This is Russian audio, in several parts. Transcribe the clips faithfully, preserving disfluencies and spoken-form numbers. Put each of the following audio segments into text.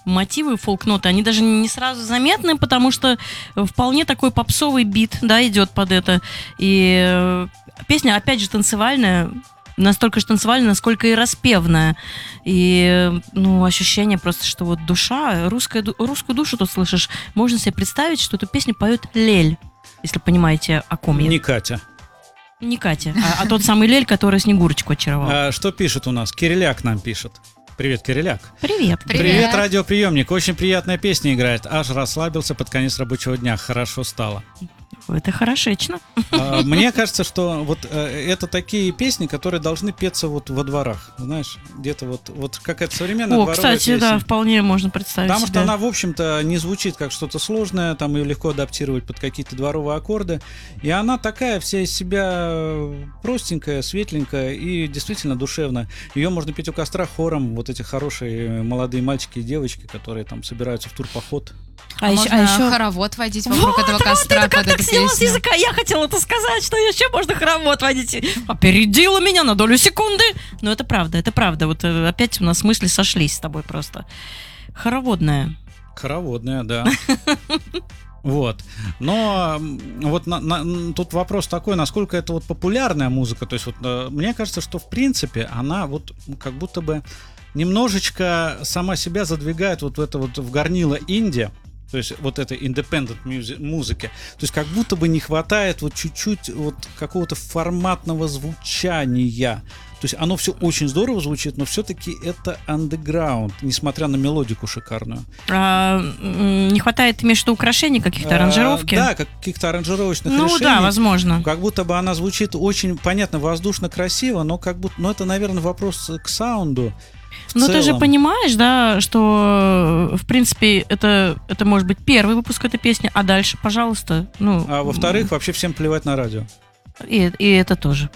мотивы, фолк-ноты, они даже не сразу заметны, потому что вполне такой попсовый бит, да, идет под это. И песня, опять же, танцевальная, настолько же танцевальная, насколько и распевная. И, ну, ощущение просто, что вот душа, русская, русскую душу тут слышишь. Можно себе представить, что эту песню поет Лель, если понимаете, о ком я. Не Катя. Не Катя, а, а тот самый Лель, который Снегурочку очаровал. А, что пишет у нас? Кириляк нам пишет. Привет, Кириляк. Привет. Привет. Привет, радиоприемник. Очень приятная песня играет. Аж расслабился под конец рабочего дня. Хорошо стало. Это хорошечно. А, Мне кажется, что вот э, это такие песни, которые должны петься вот во дворах. Знаешь, где-то вот, вот какая-то современная О, дворовая кстати, песня. да, вполне можно представить Потому себе. что она, в общем-то, не звучит как что-то сложное, там ее легко адаптировать под какие-то дворовые аккорды. И она такая вся из себя простенькая, светленькая и действительно душевная. Ее можно петь у костра хором, вот эти хорошие молодые мальчики и девочки, которые там собираются в турпоход. А, А еще, можно а еще... хоровод водить вокруг Вот, этого вот, костра это как под так эту сняло с песню. языка. Я хотела это сказать, что еще можно хоровод водить. Опередила меня на долю секунды. Но это правда, это правда. Вот э, опять у нас мысли сошлись с тобой просто. Хороводная. Хороводная, да. Вот. Но м, вот на- на- тут вопрос такой, насколько это вот популярная музыка. То есть вот э, мне кажется, что в принципе она вот как будто бы немножечко сама себя задвигает вот в это вот в горнило инди. То есть вот этой independent music, музыки. То есть как будто бы не хватает вот чуть-чуть вот какого-то форматного звучания. То есть оно все очень здорово звучит, но все-таки это underground, несмотря на мелодику шикарную. А, м, не хватает, имеешь в виду, украшений, каких-то аранжировки? А, да, как- каких-то аранжировочных Ну решений. да, возможно. Как будто бы она звучит очень, понятно, воздушно, красиво, но как будто, ну это, наверное, вопрос к саунду. В Но ты же целом. понимаешь, да, что, э, в принципе, это, это может быть первый выпуск этой песни, а дальше, пожалуйста, ну... А во-вторых, вообще всем плевать на радио. И, и это тоже.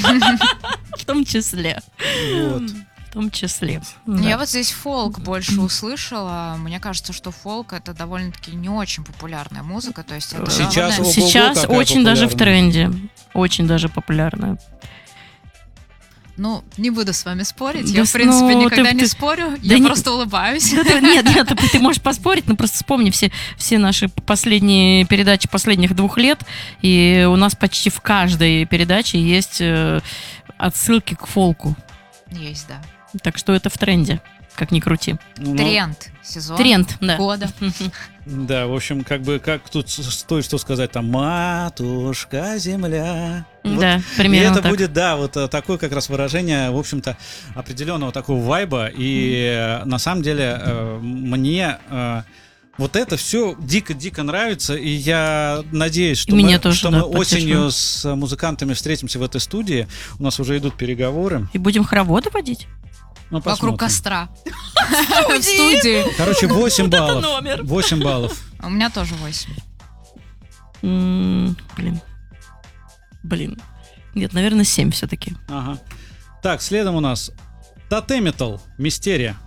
В том числе. Вот. В том числе. Я Да. вот здесь фолк больше услышала. Мне кажется, что фолк — это довольно-таки не очень популярная музыка. То есть это Сейчас довольно- ого-го, Сейчас какая очень даже в популярная. тренде. Очень даже популярная. Ну, не буду с вами спорить. Да Я, в с- принципе, ну, никогда ты- не ты- спорю. да Я не- просто улыбаюсь. Да, да, Нет, нет, ты, ты можешь поспорить, но просто вспомни все, все наши последние передачи последних двух лет, и у нас почти в каждой передаче есть э, отсылки к фолку. Есть, да. Так что это в тренде, как ни крути. Ну, ну, Тренд сезона, Тренд, да. года. Да, в общем, как бы, как тут с- стоит что сказать, там, матушка земля. Вот. Да, И примерно это так. будет, да, вот э, такое как раз выражение, в общем-то, определенного такого вайба. И э, на самом деле э, мне э, вот это все дико-дико нравится. И я надеюсь, что И мне мы, тоже, что да, мы осенью поддерживаю. с музыкантами встретимся в этой студии. У нас уже идут переговоры. И будем хороводы водить? Ну, Вокруг посмотрим. костра. В студии. Короче, восемь Вот это баллов. номер. восемь баллов. У меня тоже восемь. М, Блин. Блин. Нет, наверное, семь все-таки. Ага. Так, следом у нас Тотемитал, Мистерия.